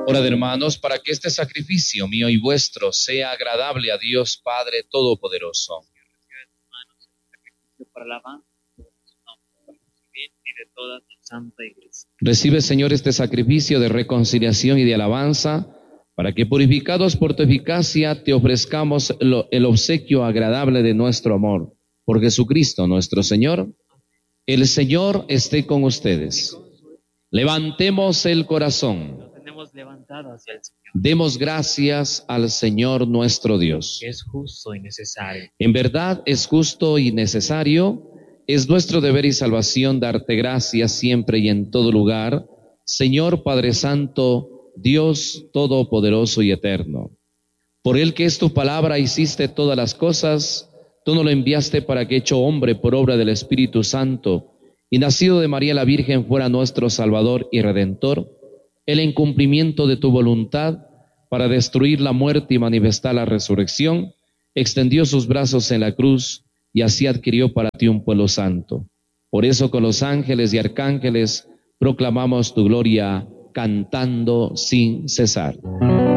Orad, hermanos, para que este sacrificio mío y vuestro sea agradable a Dios Padre Todopoderoso. Para la alabanza y de toda tu santa iglesia. Recibe, Señor, este sacrificio de reconciliación y de alabanza, para que, purificados por tu eficacia, te ofrezcamos el obsequio agradable de nuestro amor. Por Jesucristo nuestro Señor. El Señor esté con ustedes. Levantemos el corazón. Lo tenemos levantado hacia el Señor. Demos gracias al Señor nuestro Dios. Que es justo y necesario. En verdad es justo y necesario, es nuestro deber y salvación darte gracias siempre y en todo lugar, Señor Padre Santo, Dios Todopoderoso y Eterno. Por el que es tu palabra hiciste todas las cosas, tú nos lo enviaste para que, hecho hombre por obra del Espíritu Santo y nacido de María la Virgen, fuera nuestro Salvador y Redentor, el en cumplimiento de tu voluntad, para destruir la muerte y manifestar la resurrección, extendió sus brazos en la cruz y así adquirió para ti un pueblo santo. Por eso con los ángeles y arcángeles proclamamos tu gloria cantando sin cesar.